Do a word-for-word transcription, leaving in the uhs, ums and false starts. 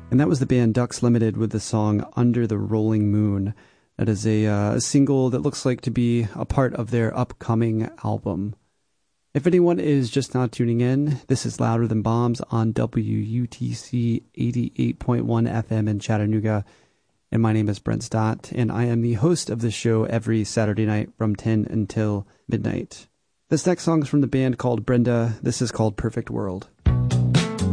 And that was the band Ducks Limited with the song Under the Rolling Moon. That is a, uh, a single that looks like to be a part of their upcoming album. If anyone is just now tuning in, this is Louder Than Bombs on W U T C eighty-eight point one F M in Chattanooga. And my name is Brent Stott, and I am the host of this show every Saturday night from ten until midnight. This next song is from the band called Brenda. This is called Perfect World.